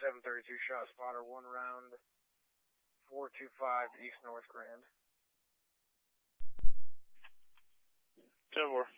732 shot spotter, 1 round, 425 East North Grand. 10-4.